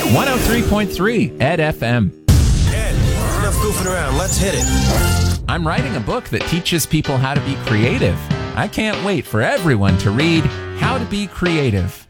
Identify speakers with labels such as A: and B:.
A: 103.3 Ed FM.
B: Ed, enough goofing around. Let's hit it.
A: I'm writing a book that teaches people how to be creative. I can't wait for everyone to read How to Be Creative.